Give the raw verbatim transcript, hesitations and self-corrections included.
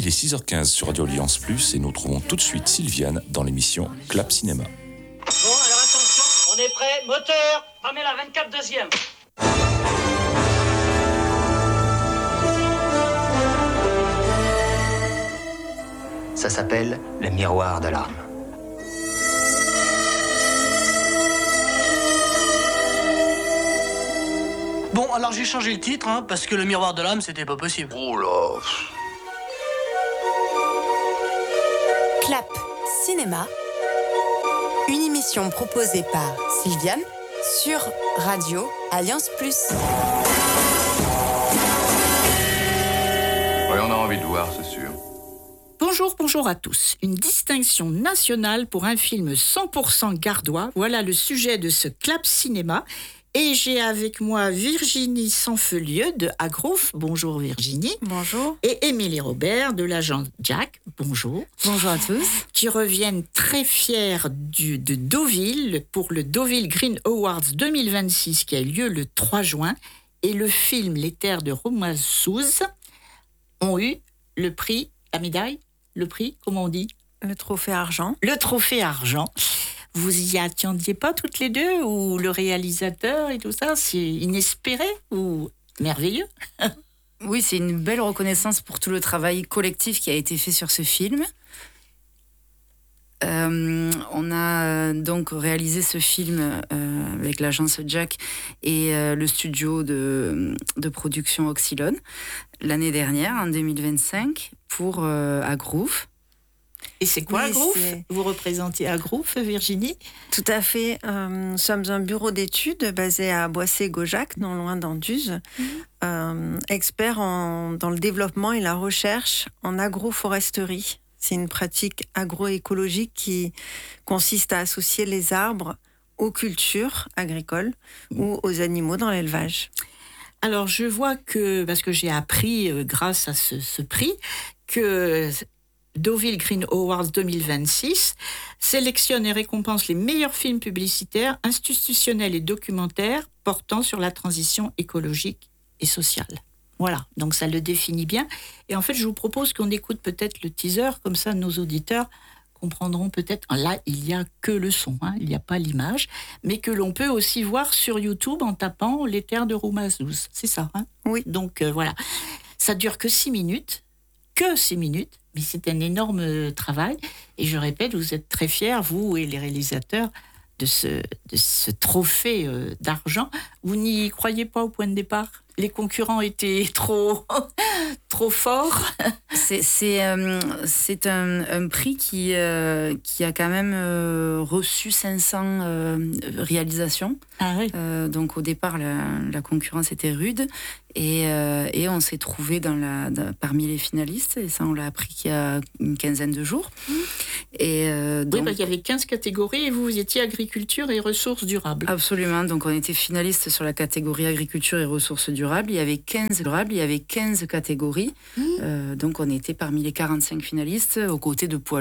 Il est six heures quinze sur Radio Alliance Plus et nous trouvons tout de suite Sylviane dans l'émission Clap Cinéma. Bon, alors attention, on est prêt, moteur, Pamela vingt-quatre deuxième. Ça s'appelle le miroir de l'âme. Bon, alors j'ai changé le titre, hein, parce que le miroir de l'âme, c'était pas possible. Oh là. Clap Cinéma, une émission proposée par Sylviane sur Radio Alliance Plus. Oui, on a envie de voir, c'est sûr. Bonjour, bonjour à tous. Une distinction nationale pour un film cent pour cent gardois. Voilà le sujet de ce Clap Cinéma. Et j'ai avec moi Virginie Sanfelieu de Agrouf. Bonjour Virginie. Bonjour. Et Émilie Robert de l'agence Jack. Bonjour. Bonjour à tous. Qui reviennent très fiers du, de Deauville pour le Deauville Green Awards deux mille vingt-six qui a eu lieu le trois juin. Et le film Les Terres de Romazouz ont eu le prix, la médaille, le prix, comment on dit ? Le trophée argent. Le trophée argent. Vous y attendiez pas toutes les deux, ou le réalisateur et tout ça, c'est inespéré ou merveilleux? Oui, c'est une belle reconnaissance pour tout le travail collectif qui a été fait sur ce film. Euh, on a donc réalisé ce film euh, avec l'agence Jack et euh, le studio de, de production Oxylone l'année dernière, en deux mille vingt-cinq, pour euh, Agrouf. Et c'est quoi oui, Agrouf c'est... Vous représentez Agrouf, Virginie? Tout à fait. Euh, nous sommes un bureau d'études basé à Boissé-Gaujac, non loin d'Anduze, mmh. euh, expert en, dans le développement et la recherche en agroforesterie. C'est une pratique agroécologique qui consiste à associer les arbres aux cultures agricoles mmh. ou aux animaux dans l'élevage. Alors, je vois que, parce que j'ai appris euh, grâce à ce, ce prix, que Deauville Green Awards deux mille vingt-six sélectionne et récompense les meilleurs films publicitaires, institutionnels et documentaires portant sur la transition écologique et sociale. Voilà, donc ça le définit bien. Et en fait, je vous propose qu'on écoute peut-être le teaser, comme ça nos auditeurs comprendront peut-être. Là, il n'y a que le son, hein, il n'y a pas l'image, mais que l'on peut aussi voir sur YouTube en tapant Les Terres de Romazouz. C'est ça, hein ? Oui. Donc euh, voilà, ça dure que six minutes, que six minutes, mais c'est un énorme travail. Et je répète, vous êtes très fiers, vous et les réalisateurs, de ce, de ce trophée euh, d'argent. Vous n'y croyez pas au point de départ ? Les concurrents étaient trop, trop forts. C'est, c'est, euh, c'est un, un prix qui, euh, qui a quand même euh, reçu cinq cents euh, réalisations. Ah oui. Euh, donc au départ, la, la concurrence était rude. Et, euh, et on s'est trouvé dans la, dans, parmi les finalistes. Et ça, on l'a appris il y a une quinzaine de jours. Mmh. Et euh, donc, oui, bah, il y avait quinze catégories et vous, vous étiez agriculture et ressources durables. Absolument. Donc on était finaliste sur la catégorie agriculture et ressources durables. Il y avait quinze durables, il y avait quinze catégories. Mmh. Euh, donc on était parmi les quarante-cinq finalistes aux côtés de poids